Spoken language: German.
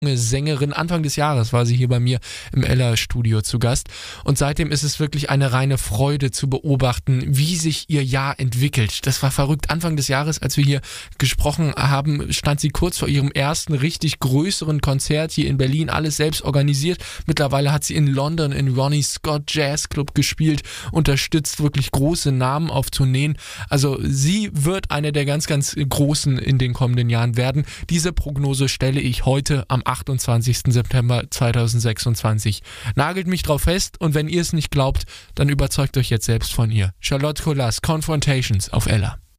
Sängerin. Anfang des Jahres war sie hier bei mir im Ella-Studio zu Gast und seitdem ist es wirklich eine reine Freude zu beobachten, wie sich ihr Jahr entwickelt. Das war verrückt. Anfang des Jahres, als wir hier gesprochen haben, stand sie kurz vor ihrem ersten richtig größeren Konzert hier in Berlin, alles selbst organisiert. Mittlerweile hat sie in London in Ronnie Scott Jazz Club gespielt, unterstützt wirklich große Namen auf Tourneen. Also sie wird eine der ganz, ganz Großen in den kommenden Jahren werden. Diese Prognose stelle ich heute am 28. September 2026. Nagelt mich drauf fest und wenn ihr es nicht glaubt, dann überzeugt euch jetzt selbst von ihr. Charlotte Kolas, Confrontations auf Ella.